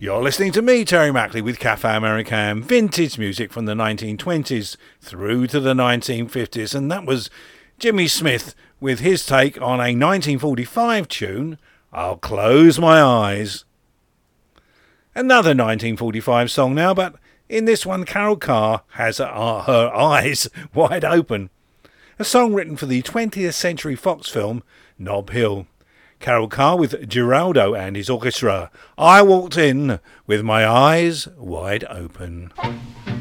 You're listening to me, Terry Mackley, with Cafe American, vintage music from the 1920s through to the 1950s, and that was Jimmy Smith with his take on a 1945 tune, I'll Close My Eyes. Another 1945 song now, but in this one Carol Carr has her eyes wide open. A song written for the 20th Century Fox film Nob Hill. Carol Carr with Giraldo and his orchestra. I walked in with my eyes wide open.